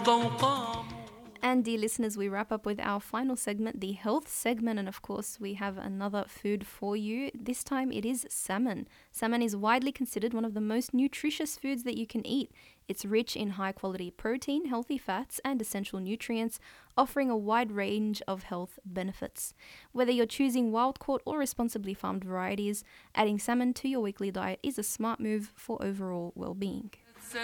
And dear listeners, we wrap up with our final segment, the health segment. And of course, we have another food for you. This time it is salmon. Salmon is widely considered one of the most nutritious foods that you can eat. It's rich in high quality protein, healthy fats, and essential nutrients, offering a wide range of health benefits. Whether you're choosing wild caught or responsibly farmed varieties, adding salmon to your weekly diet is a smart move for overall well being.